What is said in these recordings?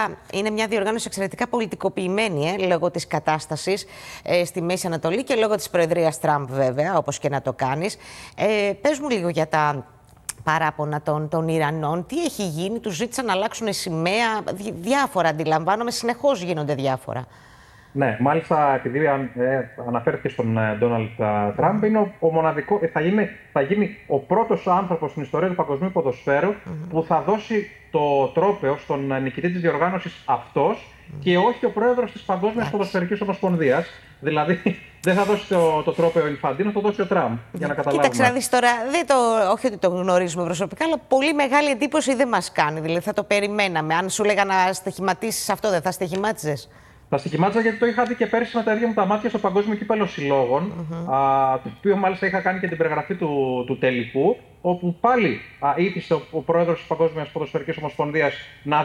είναι μια διοργάνωση εξαιρετικά πολιτικοποιημένη λόγω της κατάστασης στη Μέση Ανατολή και λόγω της προεδρίας Τραμπ, βέβαια, όπως και να το κάνεις. Πες μου λίγο για τα παράπονα των Ιρανών. Τι έχει γίνει, τους ζήτησαν να αλλάξουν σημαία, διάφορα αντιλαμβάνομαι, συνεχώς γίνονται διάφορα. Ναι, μάλιστα επειδή αναφέρθηκε στον Ντόναλντ Τραμπ, είναι ο μοναδικό, θα γίνει ο πρώτος άνθρωπος στην ιστορία του παγκοσμίου ποδοσφαίρου που θα δώσει το τρόπαιο στον νικητή της διοργάνωσης αυτός και όχι ο πρόεδρος της Παγκόσμιας Ποδοσφαιρικής Ομοσπονδίας. Δηλαδή δεν θα δώσει το τρόπαιο ο Ινφαντίνο, θα το δώσει ο Τραμπ. Για να καταλάβουμε. Κοίταξε να δεις τώρα, όχι ότι το γνωρίζουμε προσωπικά, αλλά πολύ μεγάλη εντύπωση δεν μας κάνει. Δηλαδή θα το περιμέναμε. Αν σου λέγα να στοιχηματίσεις αυτό, δεν θα στοιχημάτιζες? Θα στοιχημάτιζα γιατί το είχα δει και πέρυσι με τα ίδια μου τα μάτια στο Παγκόσμιο Κύπελλο Συλλόγων, το οποίο μάλιστα είχα κάνει και την περιγραφή του τελικού, όπου πάλι ήθισε ο πρόεδρος της Παγκόσμιας Ποδοσφαιρικής Ομοσπονδίας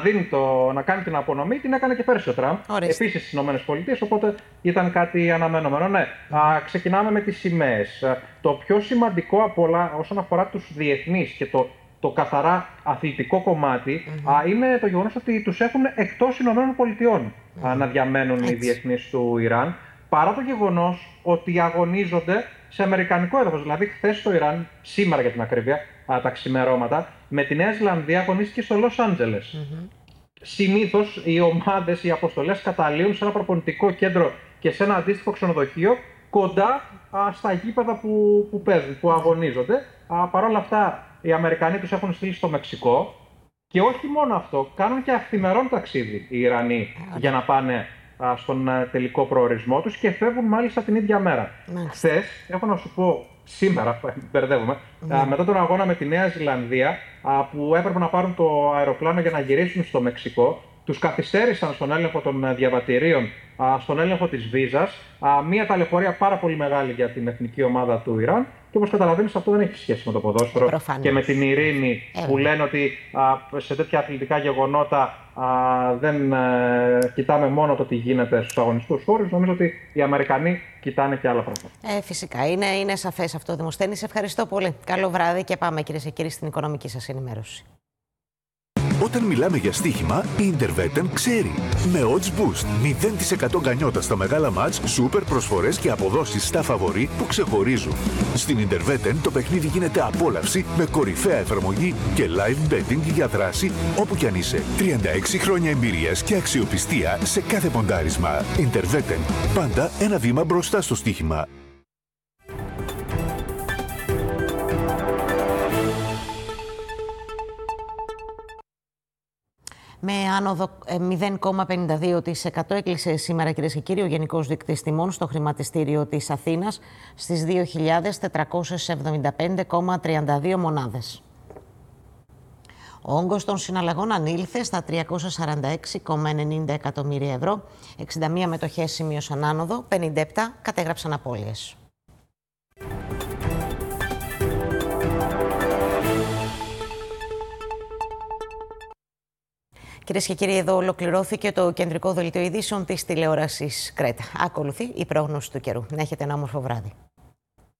να κάνει την απονομή, την έκανε και πέρυσι ο Τραμπ, επίσης στις ΗΠΑ, οπότε ήταν κάτι αναμενόμενο. Ναι, ξεκινάμε με τις σημαίες. Το πιο σημαντικό από όλα όσον αφορά τους διεθνείς και το καθαρά αθλητικό κομμάτι είναι το γεγονός ότι τους έχουν εκτός ΗΠΑ να διαμένουν οι διεθνείς του Ιράν, παρά το γεγονός ότι αγωνίζονται σε αμερικανικό έδαφος. Δηλαδή, χθες στο Ιράν, σήμερα για την ακρίβεια, τα ξημερώματα, με τη Νέα Ζηλανδία αγωνίστηκε στο Λος Άντζελες. Συνήθως οι ομάδες, οι αποστολές καταλύουν σε ένα προπονητικό κέντρο και σε ένα αντίστοιχο ξενοδοχείο κοντά στα γήπεδα που παίζουν, που αγωνίζονται. Παρ' όλα αυτά, οι Αμερικανοί τους έχουν στείλει στο Μεξικό και όχι μόνο αυτό, κάνουν και αυθημερών ταξίδι οι Ιρανοί για να πάνε στον τελικό προορισμό τους και φεύγουν μάλιστα την ίδια μέρα. Χθες, έχω να σου πω σήμερα, μπερδεύομαι, μετά τον αγώνα με τη Νέα Ζηλανδία, που έπρεπε να πάρουν το αεροπλάνο για να γυρίσουν στο Μεξικό, τους καθυστέρησαν στον έλεγχο των διαβατηρίων, στον έλεγχο της βίζας, μια ταλαιπωρία πάρα πολύ μεγάλη για την εθνική ομάδα του Ιράν. Και όπως καταλαβαίνεις, αυτό δεν έχει σχέση με το ποδόσφαιρο και με την ειρήνη που λένε ότι σε τέτοια αθλητικά γεγονότα δεν κοιτάμε μόνο το τι γίνεται στους αγωνιστικούς χώρους. Νομίζω ότι οι Αμερικανοί κοιτάνε και άλλα πράγματα. Φυσικά. Είναι σαφές αυτό, Δημοσθένη. Σε ευχαριστώ πολύ. Καλό βράδυ και πάμε, κυρίες και κύριοι, στην οικονομική σας ενημέρωση. Όταν μιλάμε για στοίχημα, η Interveten ξέρει. Με Odds Boost, 0% γκανιότα στα μεγάλα μάτς, σούπερ προσφορές και αποδόσεις στα φαβορί που ξεχωρίζουν. Στην Interveten το παιχνίδι γίνεται απόλαυση με κορυφαία εφαρμογή και live betting για δράση όπου κι αν είσαι. 36 χρόνια εμπειρίας και αξιοπιστία σε κάθε ποντάρισμα. Interveten, πάντα ένα βήμα μπροστά στο στοίχημα. Με άνοδο 0,52% έκλεισε σήμερα, κυρίες και κύριοι, ο Γενικός Δείκτης Τιμών στο χρηματιστήριο της Αθήνας στις 2.475,32 μονάδες. Ο όγκος των συναλλαγών ανήλθε στα 346,90 εκατομμύρια ευρώ. 61 μετοχές σημείωσαν άνοδο, 57 κατέγραψαν απώλειες. Κυρίες και κύριοι, εδώ ολοκληρώθηκε το κεντρικό δελτίο ειδήσεων της τηλεόρασης Κρέτα. Ακολουθεί η πρόγνωση του καιρού. Να έχετε ένα όμορφο βράδυ.